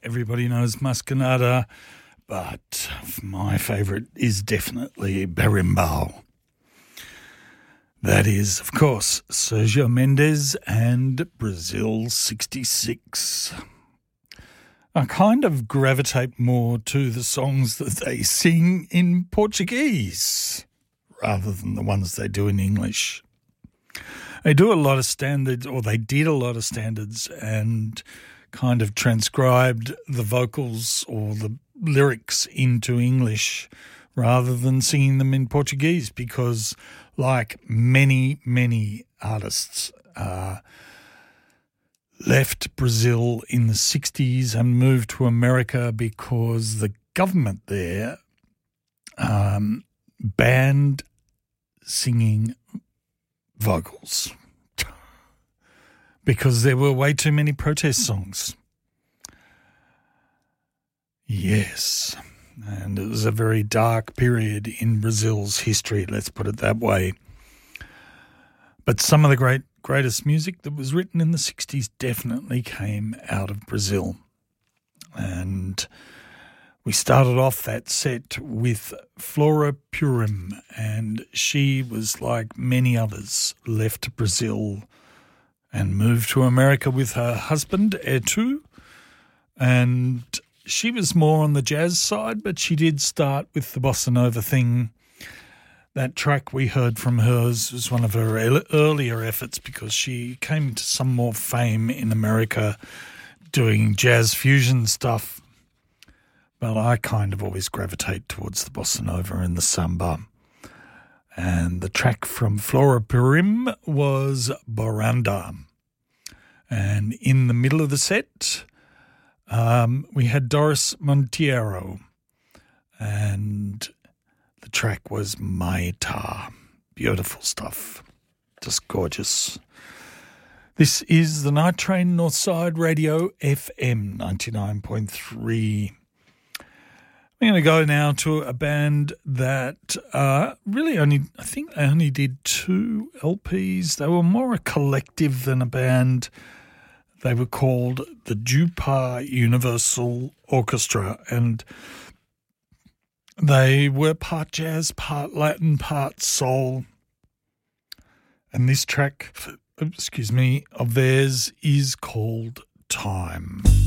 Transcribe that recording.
Everybody knows Masquerada, but my favourite is definitely Berimbau. That is, of course, Sergio Mendes and Brazil 66. I kind of gravitate more to the songs that they sing in Portuguese rather than the ones they do in English. They do a lot of standards, or they did a lot of standards, and kind of transcribed the vocals or the lyrics into English rather than singing them in Portuguese because, like many, many artists, left Brazil in the 60s and moved to America because the government there banned singing vocals because there were way too many protest songs. Yes, and it was a very dark period in Brazil's history, let's put it that way. But some of the greatest music that was written in the 60s definitely came out of Brazil. And we started off that set with Flora Purim, and she was, like many others, left Brazil and moved to America with her husband, Etu, and she was more on the jazz side, but she did start with the bossa nova thing. That track we heard from hers was one of her earlier efforts because she came to some more fame in America doing jazz fusion stuff. But I kind of always gravitate towards the bossa nova and the samba. And the track from Flora Purim was Boranda. And in the middle of the set, we had Doris Monteiro. And the track was Maita. Beautiful stuff. Just gorgeous. This is the Night Train Northside Radio FM 99.3. I'm going to go now to a band that I think they only did 2 LPs. They were more a collective than a band. They were called the Jupa Universal Orchestra, and they were part jazz, part Latin, part soul. And this track, of theirs is called Time.